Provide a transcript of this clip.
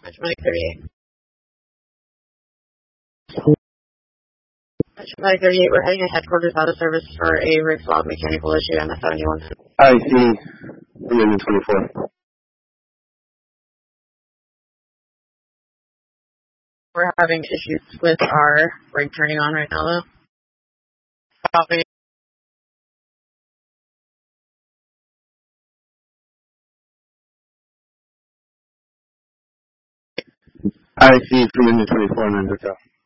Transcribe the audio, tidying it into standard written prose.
Mike 38. Mike 38, we're heading to headquarters out of service for a rig swap mechanical issue on the 71. I see. Amendment 24. We're having issues with our rig turning on right now, though. Copy. I see. Amendment 24 and hotel.